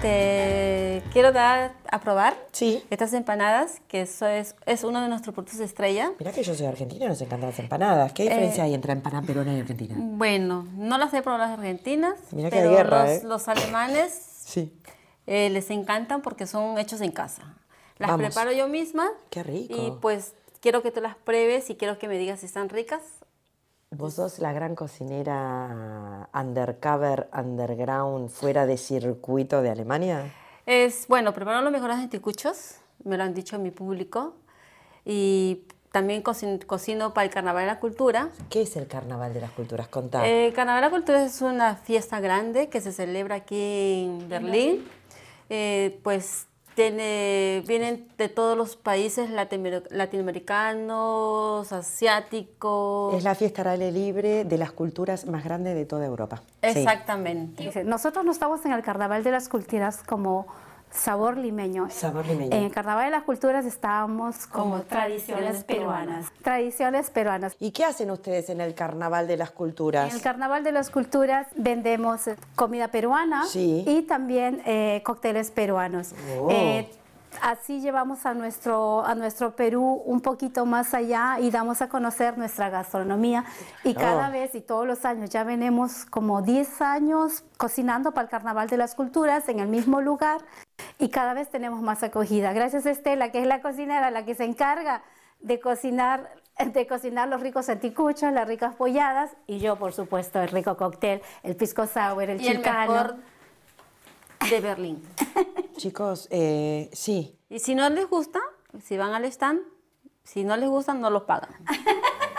Te quiero dar a probar Sí. estas empanadas, que eso es uno de nuestros productos estrella. Mirá que yo soy argentina y nos encantan las empanadas. ¿Qué diferencia hay entre empanada peruana y argentina? Bueno, no las he probado las argentinas, Mirá que hay pero guerra, los alemanes Sí. les encantan porque son hechos en casa. Las Vamos. preparo yo misma. Qué rico. Y pues quiero que tú las pruebes y quiero que me digas si están ricas. Vos sos la gran cocinera undercover, underground, fuera de circuito de Alemania. Bueno, preparo los mejores anticuchos, me lo han dicho mi público. Y también cocino para el Carnaval de la Cultura. ¿Qué es el Carnaval de las Culturas? Contá. El Carnaval de la Cultura es una fiesta grande que se celebra aquí en Berlín. Pues vienen de todos los países latinoamericanos, asiáticos. Es la fiesta al aire libre de las culturas más grande de toda Europa. Exactamente. Dice, nosotros no estamos en el Carnaval de las Culturas como sabor limeño. Sabor limeño. En el Carnaval de las Culturas estábamos como tradiciones peruanas. Tradiciones peruanas. ¿Y qué hacen ustedes en el Carnaval de las Culturas? En el Carnaval de las Culturas vendemos comida peruana Sí. y también cócteles peruanos. Oh. Así llevamos a nuestro Perú un poquito más allá y damos a conocer nuestra gastronomía. Y cada vez y todos los años, ya venimos como 10 años cocinando para el Carnaval de las Culturas en el mismo lugar y cada vez tenemos más acogida. Gracias a Estela, que es la cocinera, la que se encarga de cocinar los ricos anticuchos, las ricas polladas y yo, por supuesto, el rico cóctel, el pisco sour, el Y el chilcano. mejor de Berlín. Chicos, sí. Y si no les gusta, si van al stand, si no les gusta, no los pagan.